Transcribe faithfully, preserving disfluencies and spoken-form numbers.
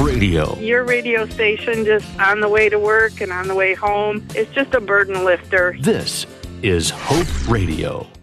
Radio. Your radio station, just on the way to work and on the way home, it's just a burden lifter. This is Hope Radio.